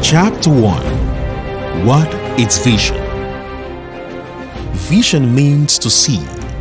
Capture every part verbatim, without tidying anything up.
Chapter one. What is vision? Vision means to see.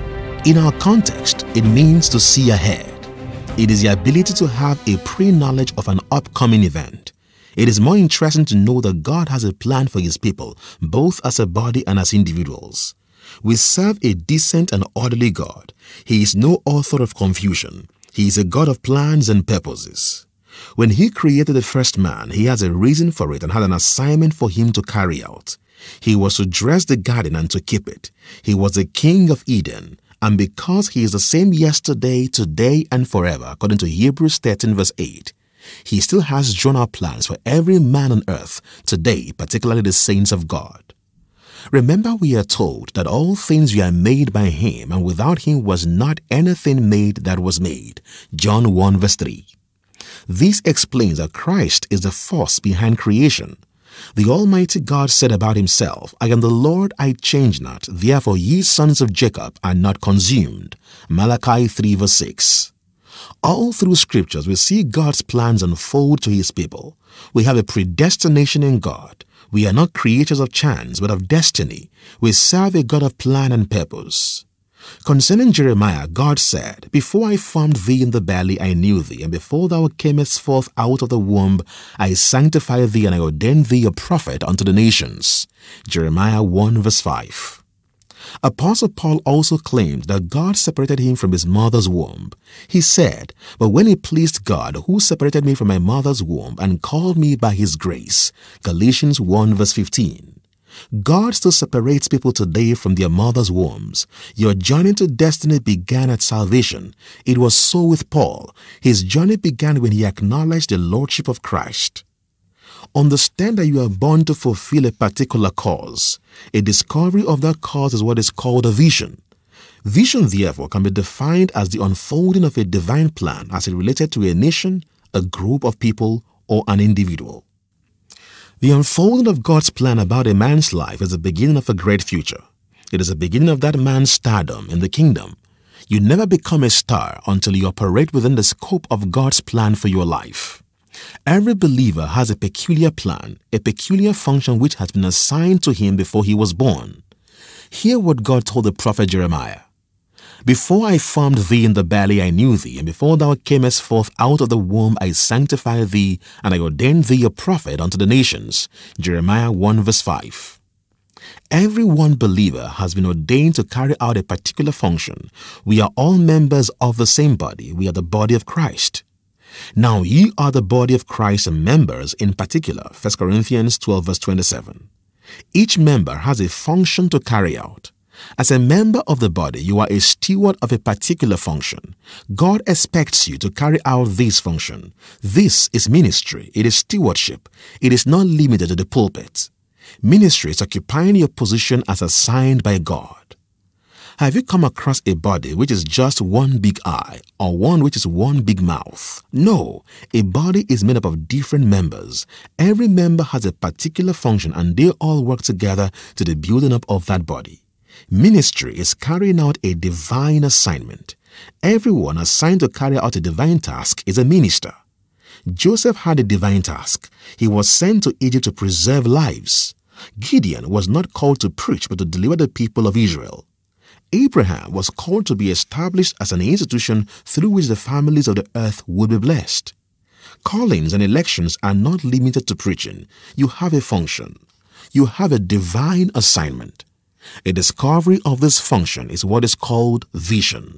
In our context, it means to see ahead. It is the ability to have a pre-knowledge of an upcoming event. It is more interesting to know that God has a plan for His people, both as a body and as individuals. We serve a decent and orderly God. He is no author of confusion. He is a God of plans and purposes. When He created the first man, He has a reason for it and had an assignment for him to carry out. He was to dress the garden and to keep it. He was the king of Eden. And because He is the same yesterday, today, and forever, according to Hebrews thirteen verse eight, He still has drawn out plans for every man on earth today, particularly the saints of God. Remember, we are told that all things were made by Him, and without Him was not anything made that was made. John one verse three. This explains that Christ is the force behind creation. The Almighty God said about Himself, I am the Lord, I change not, therefore ye sons of Jacob are not consumed. Malachi three verse six. All through scriptures we see God's plans unfold to His people. We have a predestination in God. We are not creatures of chance, but of destiny. We serve a God of plan and purpose. Concerning Jeremiah, God said, Before I formed thee in the belly, I knew thee, and before thou camest forth out of the womb, I sanctified thee, and I ordained thee a prophet unto the nations. Jeremiah one verse five. Apostle Paul also claimed that God separated him from his mother's womb. He said, But when it pleased God, who separated me from my mother's womb and called me by His grace. Galatians one verse fifteen. God still separates people today from their mother's wombs. Your journey to destiny began at salvation. It was so with Paul. His journey began when he acknowledged the Lordship of Christ. Understand that you are born to fulfill a particular cause. A discovery of that cause is what is called a vision. Vision, therefore, can be defined as the unfolding of a divine plan as it related to a nation, a group of people, or an individual. The unfolding of God's plan about a man's life is the beginning of a great future. It is the beginning of that man's stardom in the kingdom. You never become a star until you operate within the scope of God's plan for your life. Every believer has a peculiar plan, a peculiar function which has been assigned to him before he was born. Hear what God told the prophet Jeremiah. Before I formed thee in the belly, I knew thee, and before thou camest forth out of the womb, I sanctified thee, and I ordained thee a prophet unto the nations. Jeremiah one verse five. Every one believer has been ordained to carry out a particular function. We are all members of the same body. We are the body of Christ. Now ye are the body of Christ and members in particular. First Corinthians twelve verse twenty-seven. Each member has a function to carry out. As a member of the body, you are a steward of a particular function. God expects you to carry out this function. This is ministry. It is stewardship. It is not limited to the pulpit. Ministry is occupying your position as assigned by God. Have you come across a body which is just one big eye or one which is one big mouth? No, a body is made up of different members. Every member has a particular function and they all work together to the building up of that body. Ministry is carrying out a divine assignment. Everyone assigned to carry out a divine task is a minister. Joseph had a divine task. He was sent to Egypt to preserve lives. Gideon was not called to preach but to deliver the people of Israel. Abraham was called to be established as an institution through which the families of the earth would be blessed. Callings and elections are not limited to preaching. You have a function. You have a divine assignment. A discovery of this function is what is called vision.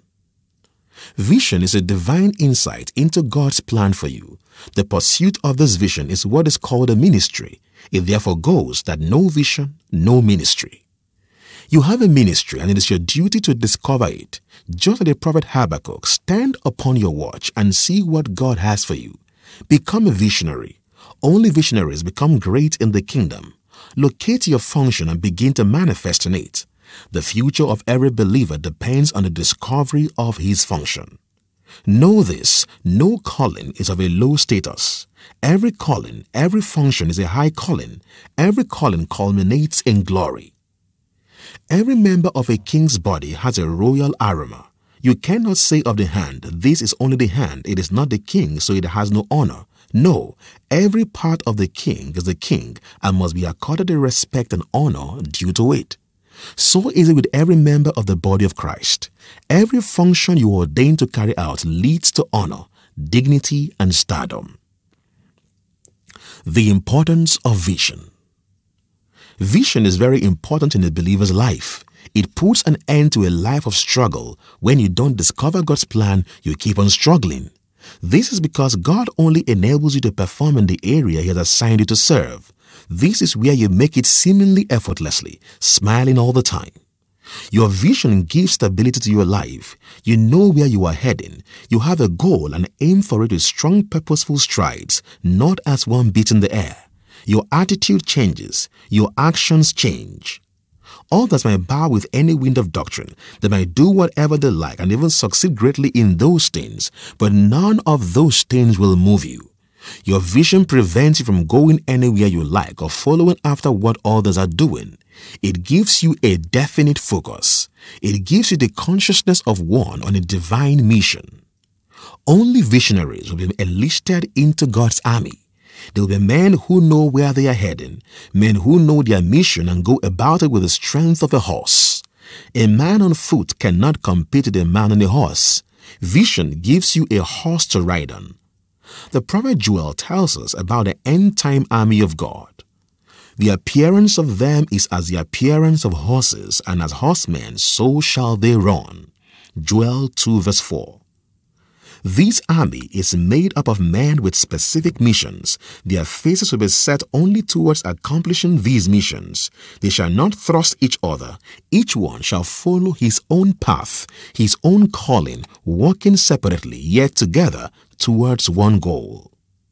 Vision is a divine insight into God's plan for you. The pursuit of this vision is what is called a ministry. It therefore goes that no vision, no ministry. You have a ministry and it is your duty to discover it. Just like the prophet Habakkuk, stand upon your watch and see what God has for you. Become a visionary. Only visionaries become great in the kingdom. Locate your function and begin to manifest in it. The future of every believer depends on the discovery of his function. Know this, no calling is of a low status. Every calling, every function is a high calling. Every calling culminates in glory. Every member of a king's body has a royal aroma. You cannot say of the hand, this is only the hand, it is not the king, so it has no honor. No, every part of the king is the king and must be accorded the respect and honor due to it. So is it with every member of the body of Christ. Every function you are ordained to carry out leads to honor, dignity, and stardom. The importance of vision. Vision is very important in a believer's life. It puts an end to a life of struggle. When you don't discover God's plan, you keep on struggling. This is because God only enables you to perform in the area He has assigned you to serve. This is where you make it seemingly effortlessly, smiling all the time. Your vision gives stability to your life. You know where you are heading. You have a goal and aim for it with strong, purposeful strides, not as one beat in the air. Your attitude changes. Your actions change. Others might bow with any wind of doctrine. They might do whatever they like and even succeed greatly in those things, but none of those things will move you. Your vision prevents you from going anywhere you like or following after what others are doing. It gives you a definite focus. It gives you the consciousness of one on a divine mission. Only visionaries will be enlisted into God's army. They will be men who know where they are heading, men who know their mission and go about it with the strength of a horse. A man on foot cannot compete with a man on a horse. Vision gives you a horse to ride on. The prophet Joel tells us about the end-time army of God. The appearance of them is as the appearance of horses, and as horsemen so shall they run. Joel two verse four. This army is made up of men with specific missions. Their faces will be set only towards accomplishing these missions. They shall not thrust each other. Each one shall follow his own path, his own calling, walking separately, yet together towards one goal.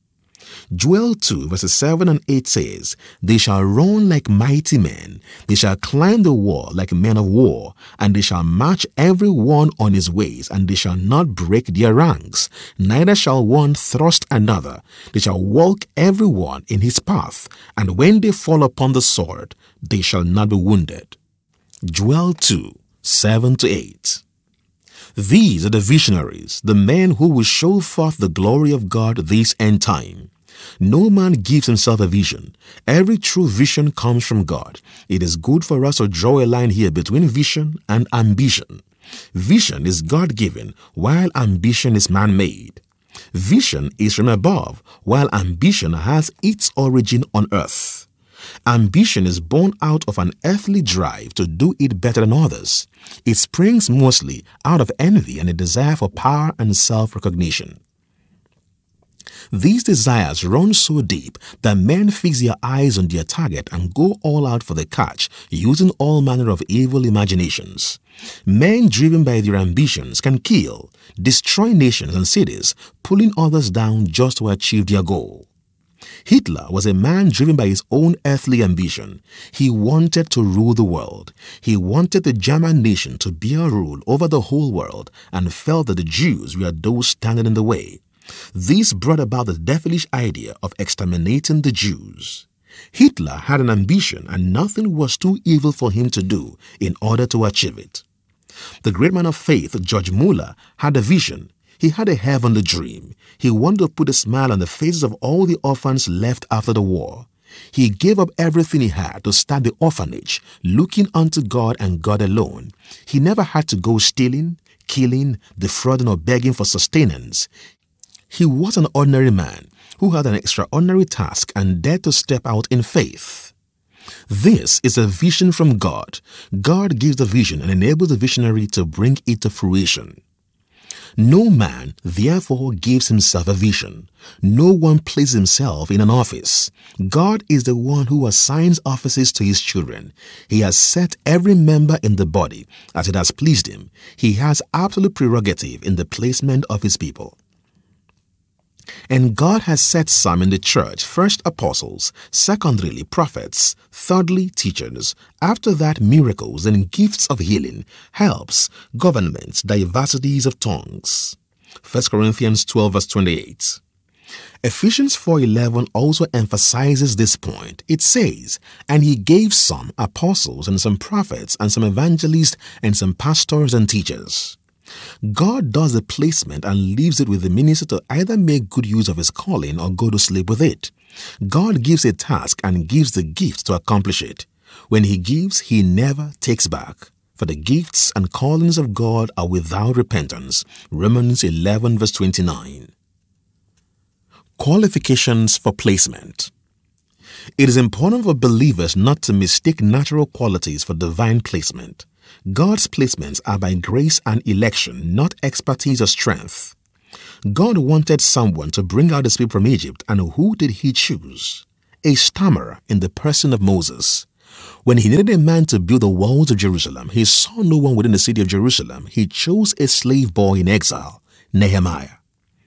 Joel two verses seven and eight says, "They shall run like mighty men, they shall climb the wall like men of war, and they shall march every one on his ways, and they shall not break their ranks, neither shall one thrust another. They shall walk every one in his path, and when they fall upon the sword, they shall not be wounded." Joel two, seven to eight. These are the visionaries, the men who will show forth the glory of God this end time. No man gives himself a vision. Every true vision comes from God. It is good for us to draw a line here between vision and ambition. Vision is God-given, while ambition is man-made. Vision is from above, while ambition has its origin on earth. Ambition is born out of an earthly drive to do it better than others. It springs mostly out of envy and a desire for power and self-recognition. These desires run so deep that men fix their eyes on their target and go all out for the catch, using all manner of evil imaginations. Men driven by their ambitions can kill, destroy nations and cities, pulling others down just to achieve their goal. Hitler was a man driven by his own earthly ambition. He wanted to rule the world. He wanted the German nation to bear rule over the whole world and felt that the Jews were those standing in the way. This brought about the devilish idea of exterminating the Jews. Hitler had an ambition, and nothing was too evil for him to do in order to achieve it. The great man of faith, George Muller, had a vision. He had a heavenly dream. He wanted to put a smile on the faces of all the orphans left after the war. He gave up everything he had to start the orphanage, looking unto God and God alone. He never had to go stealing, killing, defrauding, or begging for sustenance. He was an ordinary man who had an extraordinary task and dared to step out in faith. This is a vision from God. God gives the vision and enables the visionary to bring it to fruition. No man, therefore, gives himself a vision. No one places himself in an office. God is the one who assigns offices to his children. He has set every member in the body as it has pleased him. He has absolute prerogative in the placement of his people. And God has set some in the church, first apostles, secondly prophets, thirdly teachers, after that miracles and gifts of healing, helps, governments, diversities of tongues. First Corinthians twelve verse twenty-eight. Ephesians four eleven also emphasizes this point. It says, "And he gave some apostles and some prophets and some evangelists and some pastors and teachers." God does the placement and leaves it with the minister to either make good use of his calling or go to sleep with it. God gives a task and gives the gift to accomplish it. When he gives, he never takes back. For the gifts and callings of God are without repentance. Romans eleven verse twenty-nine. Qualifications for placement. It is important for believers not to mistake natural qualities for divine placement. God's placements are by grace and election, not expertise or strength. God wanted someone to bring out his people from Egypt, and who did he choose? A stammerer in the person of Moses. When he needed a man to build the walls of Jerusalem, he saw no one within the city of Jerusalem. He chose a slave boy in exile, Nehemiah.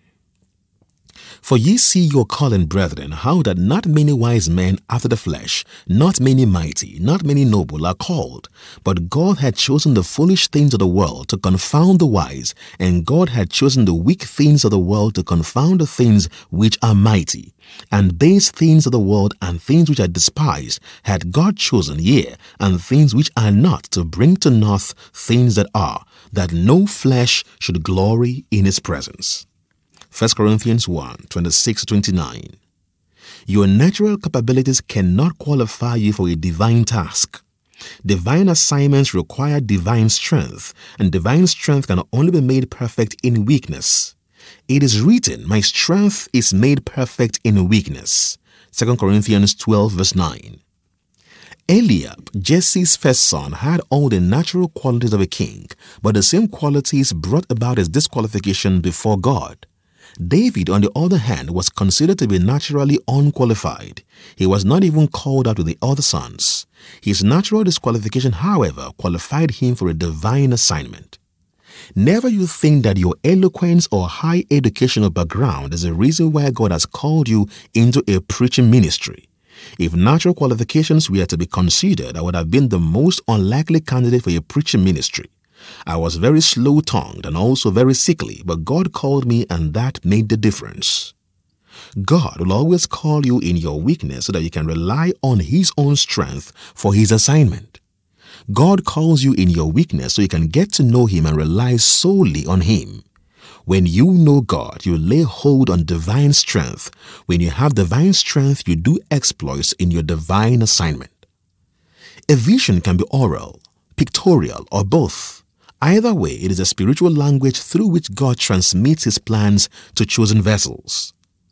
For ye see your calling, brethren, how that not many wise men after the flesh, not many mighty, not many noble are called. But God had chosen the foolish things of the world to confound the wise, and God had chosen the weak things of the world to confound the things which are mighty. And base things of the world and things which are despised had God chosen, yea, and things which are not, to bring to naught things that are, that no flesh should glory in his presence. First Corinthians one, twenty-six to twenty-nine. Your natural capabilities cannot qualify you for a divine task. Divine assignments require divine strength, and divine strength can only be made perfect in weakness. It is written, my strength is made perfect in weakness. Second Corinthians twelve verse nine. Eliab, Jesse's first son, had all the natural qualities of a king, but the same qualities brought about his disqualification before God. David, on the other hand, was considered to be naturally unqualified. He was not even called out with the other sons. His natural disqualification, however, qualified him for a divine assignment. Never you think that your eloquence or high educational background is a reason why God has called you into a preaching ministry. If natural qualifications were to be considered, I would have been the most unlikely candidate for a preaching ministry. I was very slow-tongued and also very sickly, but God called me, and that made the difference. God will always call you in your weakness so that you can rely on his own strength for his assignment. God calls you in your weakness so you can get to know him and rely solely on him. When you know God, you lay hold on divine strength. When you have divine strength, you do exploits in your divine assignment. A vision can be oral, pictorial, or both. Either way, it is a spiritual language through which God transmits his plans to chosen vessels.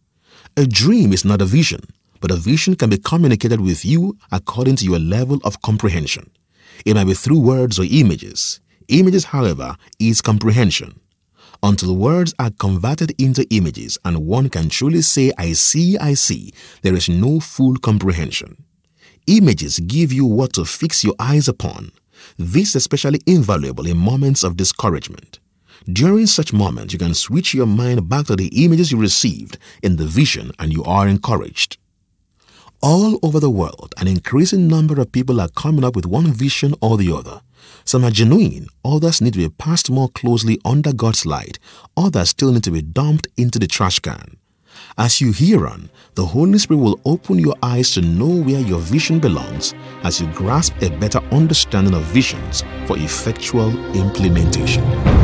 A dream is not a vision, but a vision can be communicated with you according to your level of comprehension. It might be through words or images. Images, however, is comprehension. Until words are converted into images and one can truly say, I see, I see, there is no full comprehension. Images give you what to fix your eyes upon. This is especially invaluable in moments of discouragement. During such moments, you can switch your mind back to the images you received in the vision and you are encouraged. All over the world, an increasing number of people are coming up with one vision or the other. Some are genuine, others need to be passed more closely under God's light, others still need to be dumped into the trash can. As you hear on, the Holy Spirit will open your eyes to know where your vision belongs as you grasp a better understanding of visions for effectual implementation.